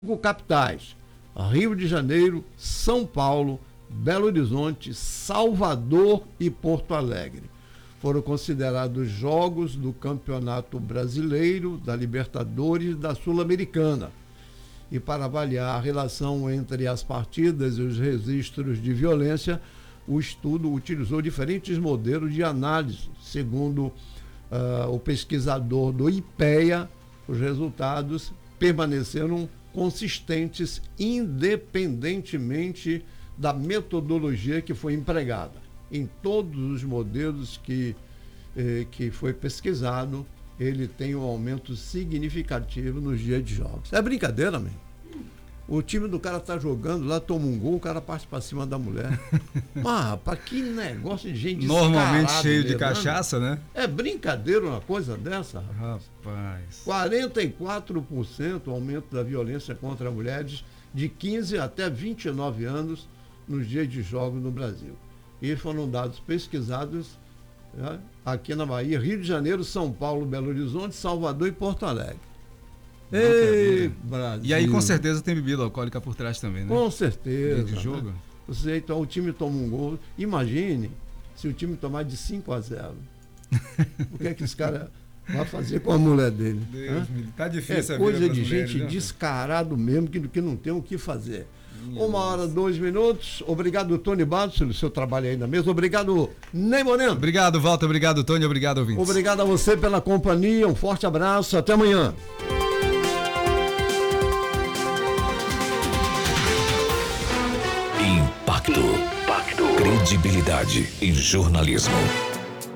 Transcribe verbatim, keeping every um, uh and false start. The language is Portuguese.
capitais: Rio de Janeiro, São Paulo, Belo Horizonte, Salvador e Porto Alegre. Foram considerados jogos do Campeonato Brasileiro, da Libertadores e da Sul-Americana. E para avaliar a relação entre as partidas e os registros de violência, o estudo utilizou diferentes modelos de análise. Segundo uh, o pesquisador do IPEA, os resultados permaneceram consistentes independentemente da metodologia que foi empregada. Em todos os modelos que, eh, que foi pesquisado, ele tem um aumento significativo nos dias de jogos. É brincadeira, man. O time do cara tá jogando lá, toma um gol, o cara parte pra cima da mulher. Mas, rapaz, que negócio de gente normalmente cheio mesmo, de cachaça, né? É brincadeira uma coisa dessa, rapaz. Rapaz. quarenta e quatro por cento aumento da violência contra mulheres de quinze até vinte e nove anos nos dias de jogos no Brasil. E foram dados pesquisados, né, aqui na Bahia, Rio de Janeiro, São Paulo, Belo Horizonte, Salvador e Porto Alegre. Ei, Brasil. E aí com certeza tem bebida alcoólica por trás também, né? Com certeza. Dia de jogo. Né? Você, então, o time toma um gol. Imagine se o time tomar de cinco a zero. O que é que esse cara vai fazer com a mulher dele? Deus, tá difícil é a coisa vida de mulheres, gente né? descarado mesmo, que, que não tem o que fazer. Minha Uma Deus. hora, dois minutos. Obrigado, Tony Bados, pelo seu trabalho aí na mesa. Obrigado, Ney Moreno. Obrigado, Walter. Obrigado, Tony. Obrigado, ouvintes. Obrigado a você pela companhia. Um forte abraço. Até amanhã. Impacto. Impacto. Credibilidade em jornalismo.